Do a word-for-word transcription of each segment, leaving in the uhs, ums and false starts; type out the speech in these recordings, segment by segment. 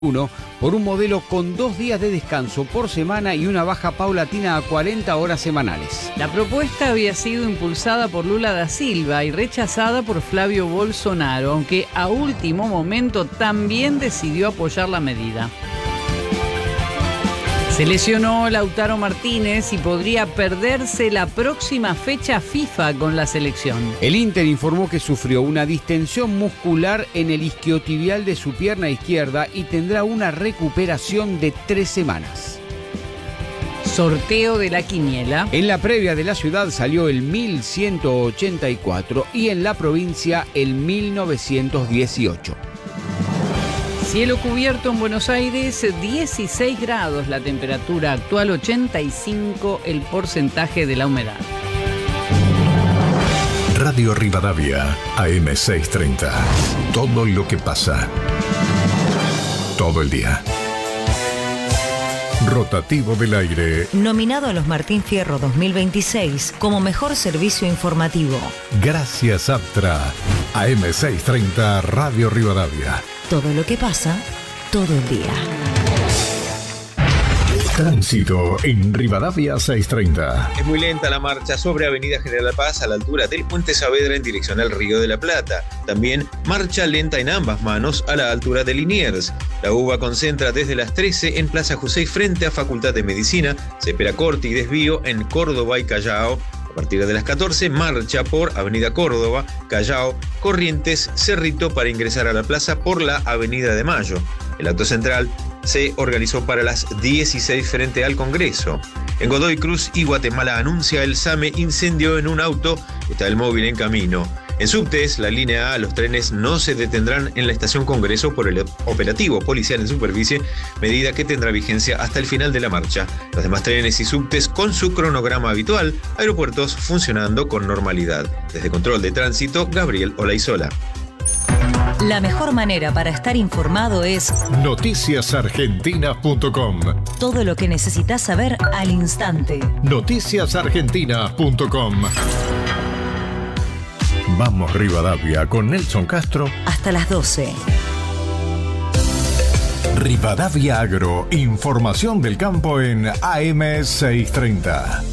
uno por un modelo con dos días de descanso por semana y una baja paulatina a cuarenta horas semanales. La propuesta había sido impulsada por Lula da Silva y rechazada por Flavio Bolsonaro, aunque a último momento también decidió apoyar la medida. Se lesionó Lautaro Martínez y podría perderse la próxima fecha FIFA con la selección. El Inter informó que sufrió una distensión muscular en el isquiotibial de su pierna izquierda y tendrá una recuperación de tres semanas. Sorteo de la quiniela. En la previa de la ciudad salió el mil ciento ochenta y cuatro y en la provincia el mil novecientos dieciocho. Cielo cubierto en Buenos Aires, dieciséis grados la temperatura actual, ochenta y cinco el porcentaje de la humedad. Radio Rivadavia, A M seiscientos treinta. Todo lo que pasa. Todo el día. Rotativo del aire. Nominado a los Martín Fierro dos mil veintiséis como mejor servicio informativo. Gracias, Aptra. A M seiscientos treinta, Radio Rivadavia. Todo lo que pasa, todo el día. Tránsito en Rivadavia seiscientos treinta. Es muy lenta la marcha sobre Avenida General Paz a la altura del Puente Saavedra en dirección al Río de la Plata. También marcha lenta en ambas manos a la altura de Liniers. La U B A concentra desde las trece en Plaza José frente a Facultad de Medicina. Se espera corte y desvío en Córdoba y Callao. A partir de las catorce, marcha por Avenida Córdoba, Callao, Corrientes, Cerrito para ingresar a la plaza por la Avenida de Mayo. El acto central se organizó para las dieciséis frente al Congreso. En Godoy Cruz y Guatemala anuncia el SAME incendio en un auto. Está el móvil en camino. En subtes, la línea A, los trenes no se detendrán en la estación Congreso por el operativo policial en superficie, medida que tendrá vigencia hasta el final de la marcha. Los demás trenes y subtes con su cronograma habitual, aeropuertos funcionando con normalidad. Desde Control de Tránsito, Gabriel Olaizola. La mejor manera para estar informado es noticias argentinas punto com. Todo lo que necesitas saber al instante. noticias argentinas punto com. Vamos Rivadavia con Nelson Castro. Hasta las doce. Rivadavia Agro. Información del campo en A M seiscientos treinta.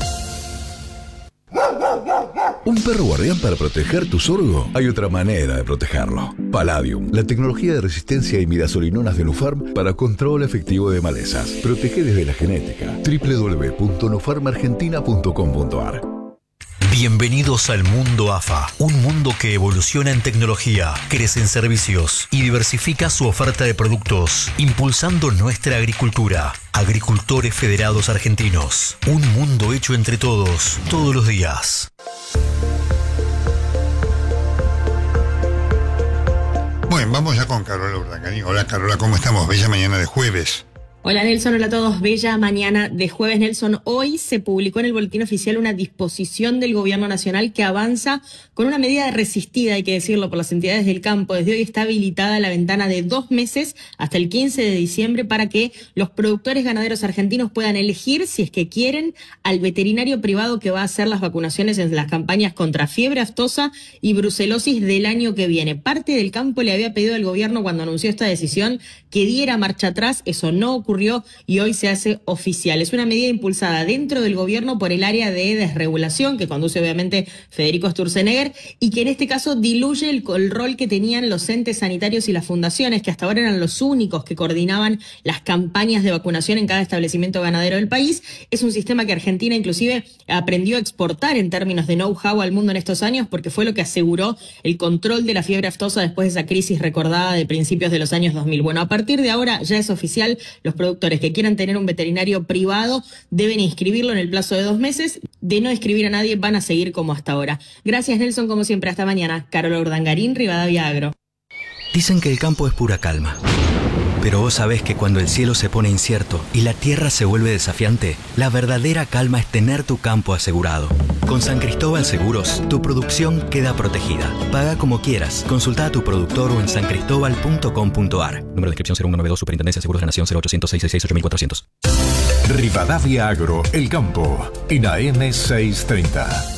¿Un perro guardián para proteger tu sorgo? Hay otra manera de protegerlo. Palladium, la tecnología de resistencia a imidazolinonas de Nufarm para control efectivo de malezas. Protege desde la genética. doble u doble u doble u punto nufarm argentina punto com punto a r. Bienvenidos al mundo A F A, un mundo que evoluciona en tecnología, crece en servicios y diversifica su oferta de productos, impulsando nuestra agricultura. Agricultores Federados Argentinos, un mundo hecho entre todos, todos los días. Bueno, vamos ya con Carola Urdangarín. Hola Carola, ¿cómo estamos? Bella mañana de jueves. Hola Nelson, hola a todos. Bella mañana de jueves, Nelson. Hoy se publicó en el Boletín Oficial una disposición del Gobierno Nacional que avanza con una medida resistida, hay que decirlo, por las entidades del campo. Desde hoy está habilitada la ventana de dos meses hasta el quince de diciembre para que los productores ganaderos argentinos puedan elegir, si es que quieren, al veterinario privado que va a hacer las vacunaciones en las campañas contra fiebre aftosa y brucelosis del año que viene. Parte del campo le había pedido al gobierno, cuando anunció esta decisión, que diera marcha atrás. Eso no ocurrió y hoy se hace oficial. Es una medida impulsada dentro del gobierno por el área de desregulación que conduce obviamente Federico Sturzenegger y que en este caso diluye el, el rol que tenían los entes sanitarios y las fundaciones, que hasta ahora eran los únicos que coordinaban las campañas de vacunación en cada establecimiento ganadero del país. Es un sistema que Argentina inclusive aprendió a exportar en términos de know-how al mundo en estos años, porque fue lo que aseguró el control de la fiebre aftosa después de esa crisis recordada de principios de los años dos mil. Bueno, a partir de ahora ya es oficial. Los productores que quieran tener un veterinario privado deben inscribirlo en el plazo de dos meses. De no inscribir a nadie, van a seguir como hasta ahora. Gracias, Nelson, como siempre. Hasta mañana. Carola Urdangarín, Rivadavia Agro. Dicen que el campo es pura calma. Pero vos sabés que cuando el cielo se pone incierto y la tierra se vuelve desafiante, la verdadera calma es tener tu campo asegurado. Con San Cristóbal Seguros, tu producción queda protegida. Paga como quieras. Consulta a tu productor o en san cristóbal punto com punto a r. Número de inscripción cero uno noventa y dos, Superintendencia de Seguros de la Nación, cero ochocientos, seiscientos sesenta y seis, ocho mil cuatrocientos. Rivadavia Agro, el campo, en A M seiscientos treinta.